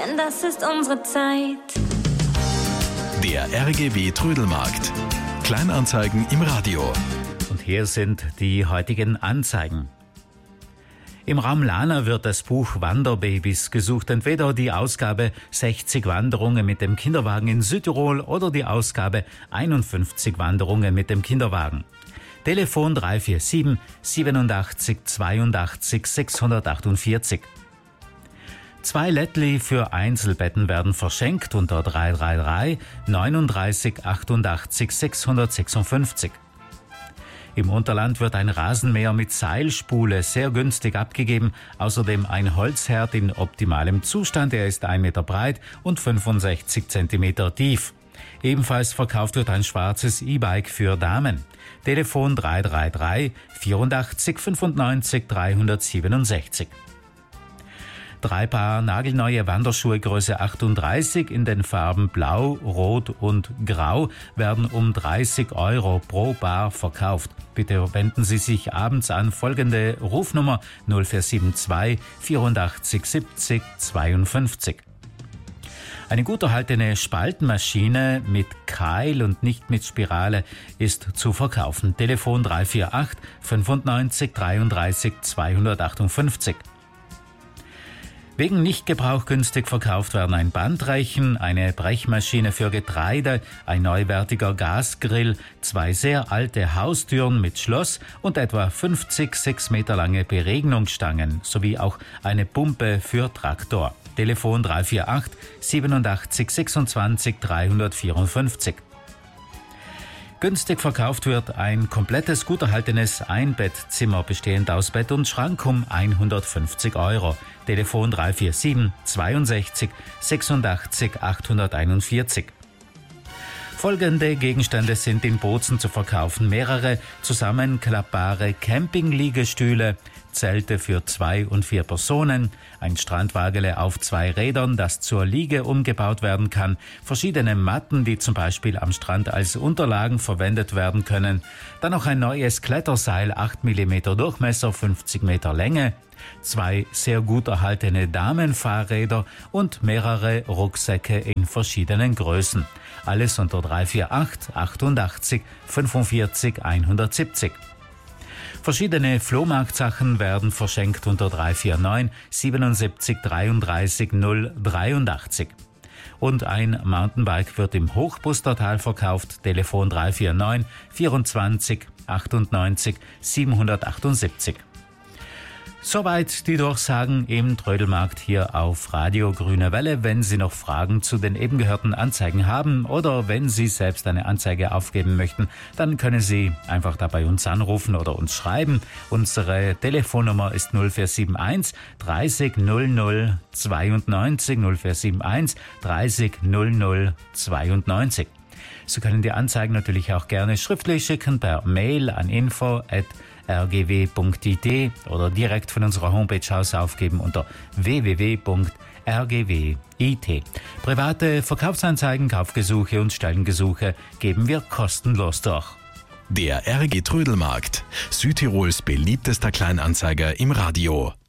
denn das ist unsere Zeit. Der RGW Trödelmarkt. Kleinanzeigen im Radio. Und hier sind die heutigen Anzeigen. Im Raum Lahna wird das Buch Wanderbabys gesucht. Entweder die Ausgabe 60 Wanderungen mit dem Kinderwagen in Südtirol oder die Ausgabe 51 Wanderungen mit dem Kinderwagen. Telefon 347 87 82 648. 2 Lättli für Einzelbetten werden verschenkt unter 333 39 88 656. Im Unterland wird ein Rasenmäher mit Seilspule sehr günstig abgegeben. Außerdem ein Holzherd in optimalem Zustand. Er ist 1 Meter breit und 65 Zentimeter tief. Ebenfalls verkauft wird ein schwarzes E-Bike für Damen. Telefon 333 84 95 367. 3 Paar nagelneue Wanderschuhe Größe 38 in den Farben Blau, Rot und Grau werden um 30 € pro Paar verkauft. Bitte wenden Sie sich abends an folgende Rufnummer 0472 84 70 52. Eine gut erhaltene Spaltenmaschine mit Keil und nicht mit Spirale ist zu verkaufen. Telefon 348 95 33 258. Wegen Nichtgebrauch günstig verkauft werden ein Bandrechen, eine Brechmaschine für Getreide, ein neuwertiger Gasgrill, 2 sehr alte Haustüren mit Schloss und etwa 50 6 Meter lange Beregnungsstangen sowie auch eine Pumpe für Traktor. Telefon 348 87 26 354. Günstig verkauft wird ein komplettes, gut erhaltenes Einbettzimmer bestehend aus Bett und Schrank um 150 €. Telefon 347 62 86 841. Folgende Gegenstände sind in Bozen zu verkaufen. Mehrere zusammenklappbare Campingliegestühle, Zelte für 2 und 4 Personen, ein Strandwagele auf 2 Rädern, das zur Liege umgebaut werden kann, verschiedene Matten, die zum Beispiel am Strand als Unterlagen verwendet werden können, dann noch ein neues Kletterseil, 8 mm Durchmesser, 50 Meter Länge, 2 sehr gut erhaltene Damenfahrräder und mehrere Rucksäcke in verschiedenen Größen. Alles unter 348 88 45 170. Verschiedene Flohmarktsachen werden verschenkt unter 349 77 33 083. Und ein Mountainbike wird im Hochbustertal verkauft. Telefon 349 24 98 778. Soweit die Durchsagen im Trödelmarkt hier auf Radio Grüne Welle. Wenn Sie noch Fragen zu den eben gehörten Anzeigen haben oder wenn Sie selbst eine Anzeige aufgeben möchten, dann können Sie einfach da bei uns anrufen oder uns schreiben. Unsere Telefonnummer ist 0471 30 00 92 0471 30 00 92. Sie können die Anzeigen natürlich auch gerne schriftlich schicken per Mail an info@rgw.it oder direkt von unserer Homepage aus aufgeben unter www.rgw.it. Private Verkaufsanzeigen, Kaufgesuche und Stellengesuche geben wir kostenlos durch. Der RG Trödelmarkt, Südtirols beliebtester Kleinanzeiger im Radio.